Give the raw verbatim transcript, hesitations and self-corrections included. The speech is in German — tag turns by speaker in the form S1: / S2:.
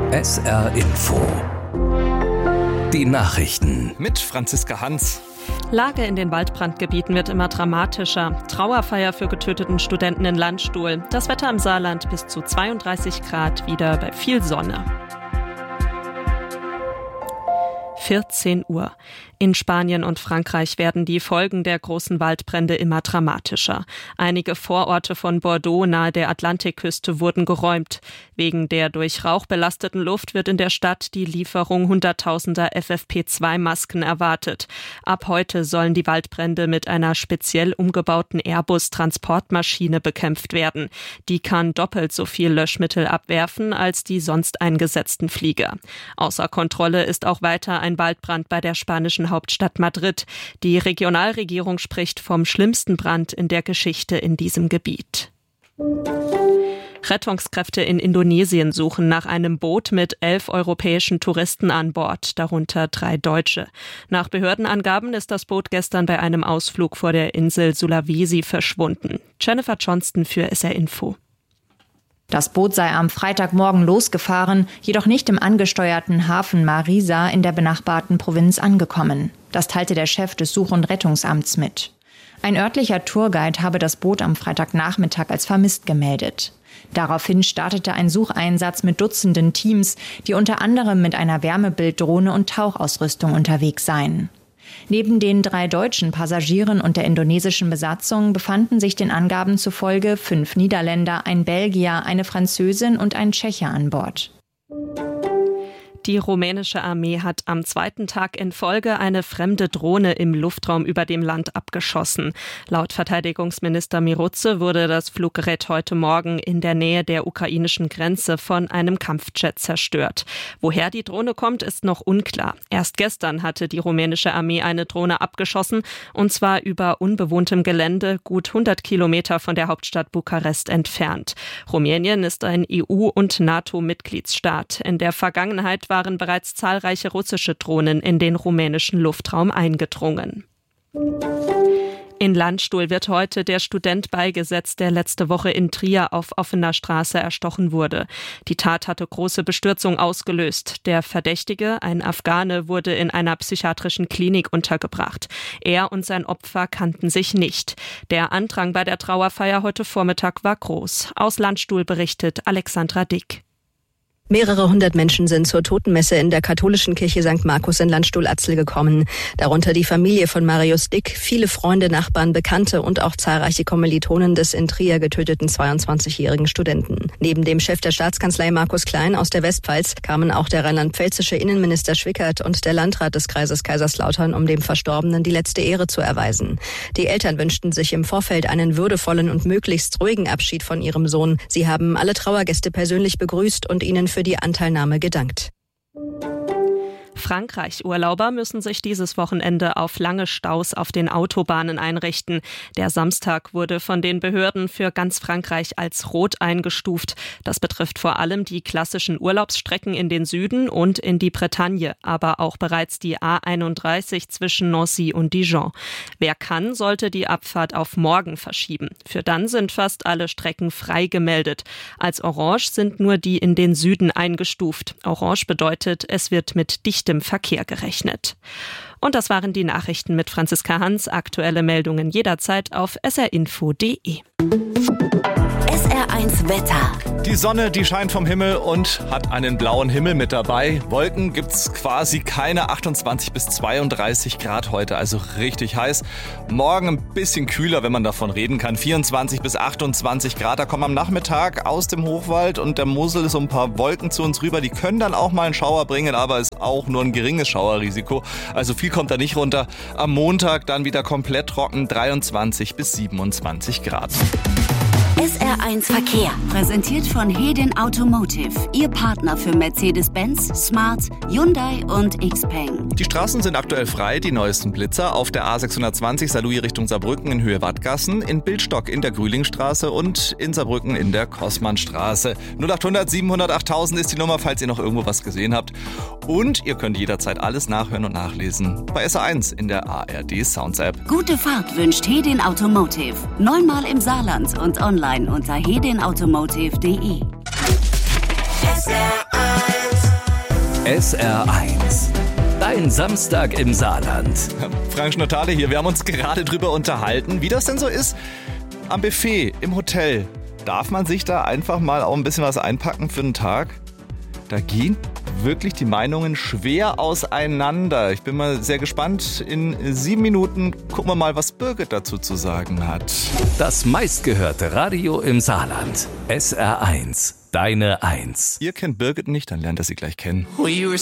S1: S R Info. Die Nachrichten
S2: mit Franziska Hans.
S3: Lage in den Waldbrandgebieten wird immer dramatischer. Trauerfeier für getöteten Studenten in Landstuhl. Das Wetter im Saarland bis zu zweiunddreißig Grad, wieder bei viel Sonne. vierzehn Uhr. In Spanien und Frankreich werden die Folgen der großen Waldbrände immer dramatischer. Einige Vororte von Bordeaux nahe der Atlantikküste wurden geräumt. Wegen der durch Rauch belasteten Luft wird in der Stadt die Lieferung hunderttausender F F P zwei Masken erwartet. Ab heute sollen die Waldbrände mit einer speziell umgebauten Airbus-Transportmaschine bekämpft werden. Die kann doppelt so viel Löschmittel abwerfen als die sonst eingesetzten Flieger. Außer Kontrolle ist auch weiter ein Waldbrand bei der spanischen Hauptstadt Madrid. Die Regionalregierung spricht vom schlimmsten Brand in der Geschichte in diesem Gebiet. Rettungskräfte in Indonesien suchen nach einem Boot mit elf europäischen Touristen an Bord, darunter drei Deutsche. Nach Behördenangaben ist das Boot gestern bei einem Ausflug vor der Insel Sulawesi verschwunden. Jennifer Johnston für S R Info.
S4: Das Boot sei am Freitagmorgen losgefahren, jedoch nicht im angesteuerten Hafen Marisa in der benachbarten Provinz angekommen. Das teilte der Chef des Such- und Rettungsamts mit. Ein örtlicher Tourguide habe das Boot am Freitagnachmittag als vermisst gemeldet. Daraufhin startete ein Sucheinsatz mit Dutzenden Teams, die unter anderem mit einer Wärmebilddrohne und Tauchausrüstung unterwegs seien. Neben den drei deutschen Passagieren und der indonesischen Besatzung befanden sich den Angaben zufolge fünf Niederländer, ein Belgier, eine Französin und ein Tscheche an Bord.
S3: Die rumänische Armee hat am zweiten Tag in Folge eine fremde Drohne im Luftraum über dem Land abgeschossen. Laut Verteidigungsminister Miroze wurde das Fluggerät heute Morgen in der Nähe der ukrainischen Grenze von einem Kampfjet zerstört. Woher die Drohne kommt, ist noch unklar. Erst gestern hatte die rumänische Armee eine Drohne abgeschossen, und zwar über unbewohntem Gelände, gut hundert Kilometer von der Hauptstadt Bukarest entfernt. Rumänien ist ein E U- und NATO-Mitgliedsstaat. In der Vergangenheit war waren bereits zahlreiche russische Drohnen in den rumänischen Luftraum eingedrungen. In Landstuhl wird heute der Student beigesetzt, der letzte Woche in Trier auf offener Straße erstochen wurde. Die Tat hatte große Bestürzung ausgelöst. Der Verdächtige, ein Afghane, wurde in einer psychiatrischen Klinik untergebracht. Er und sein Opfer kannten sich nicht. Der Andrang bei der Trauerfeier heute Vormittag war groß. Aus Landstuhl berichtet Alexandra Dick.
S5: Mehrere hundert Menschen sind zur Totenmesse in der katholischen Kirche Sankt Markus in Landstuhl-Atzel gekommen. Darunter die Familie von Marius Dick, viele Freunde, Nachbarn, Bekannte und auch zahlreiche Kommilitonen des in Trier getöteten zweiundzwanzigjährigen Studenten. Neben dem Chef der Staatskanzlei Markus Klein aus der Westpfalz kamen auch der rheinland-pfälzische Innenminister Schwickert und der Landrat des Kreises Kaiserslautern, um dem Verstorbenen die letzte Ehre zu erweisen. Die Eltern wünschten sich im Vorfeld einen würdevollen und möglichst ruhigen Abschied von ihrem Sohn. Sie haben alle Trauergäste persönlich begrüßt und ihnen für die Anteilnahme gedankt.
S3: Frankreich-Urlauber müssen sich dieses Wochenende auf lange Staus auf den Autobahnen einrichten. Der Samstag wurde von den Behörden für ganz Frankreich als rot eingestuft. Das betrifft vor allem die klassischen Urlaubsstrecken in den Süden und in die Bretagne, aber auch bereits die A einunddreißig zwischen Nancy und Dijon. Wer kann, sollte die Abfahrt auf morgen verschieben. Für dann sind fast alle Strecken frei gemeldet. Als orange sind nur die in den Süden eingestuft. Orange bedeutet, es wird mit dichtem Verkehr gerechnet. Und das waren die Nachrichten mit Franziska Hans. Aktuelle Meldungen jederzeit auf s r info punkt d e.
S6: S R eins Wetter.
S2: Die Sonne, die scheint vom Himmel und hat einen blauen Himmel mit dabei. Wolken gibt's quasi keine, achtundzwanzig bis zweiunddreißig Grad heute, also richtig heiß. Morgen ein bisschen kühler, wenn man davon reden kann, vierundzwanzig bis achtundzwanzig Grad. Da kommen am Nachmittag aus dem Hochwald und der Mosel so ein paar Wolken zu uns rüber. Die können dann auch mal einen Schauer bringen, aber ist auch nur ein geringes Schauerrisiko. Also viel kommt da nicht runter. Am Montag dann wieder komplett trocken, dreiundzwanzig bis siebenundzwanzig Grad.
S6: S R eins Verkehr, präsentiert von Hedin Automotive, Ihr Partner für Mercedes-Benz, Smart, Hyundai und Xpeng.
S2: Die Straßen sind aktuell frei, die neuesten Blitzer auf der A sechshundertzwanzig Saarlouis Richtung Saarbrücken in Höhe Wattgassen, in Bildstock in der Grühlingstraße und in Saarbrücken in der Kossmannstraße. null achthundert siebenhundert achttausend ist die Nummer, falls ihr noch irgendwo was gesehen habt. Und ihr könnt jederzeit alles nachhören und nachlesen bei S R eins in der A R D Sounds App.
S6: Gute Fahrt wünscht Hedin Automotive. Neunmal im Saarland und online unter hedin automotive punkt de. S R eins
S1: S R eins. Dein Samstag im Saarland.
S2: Frank Schnotale hier. Wir haben uns gerade drüber unterhalten, wie das denn so ist am Buffet im Hotel. Darf man sich da einfach mal auch ein bisschen was einpacken für einen Tag? Da gehen wirklich die Meinungen schwer auseinander. Ich bin mal sehr gespannt. In sieben Minuten gucken wir mal, was Birgit dazu zu sagen hat.
S1: Das meistgehörte Radio im Saarland. S R eins. Deine Eins.
S2: Ihr kennt Birgit nicht, dann lernt ihr sie gleich kennen.